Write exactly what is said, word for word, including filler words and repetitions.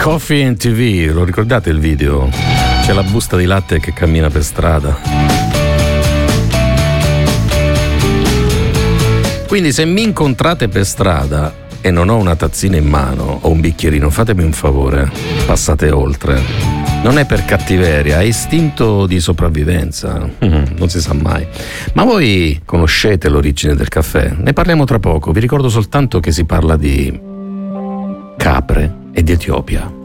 Coffee and ti vu, lo ricordate il video? C'è la busta di latte che cammina per strada. Quindi se mi incontrate per strada e non ho una tazzina in mano o un bicchierino, fatemi un favore, passate oltre. Non è per cattiveria, è istinto di sopravvivenza, non si sa mai. Ma voi conoscete l'origine del caffè? Ne parliamo tra poco, vi ricordo soltanto che si parla di capre e di Etiopia.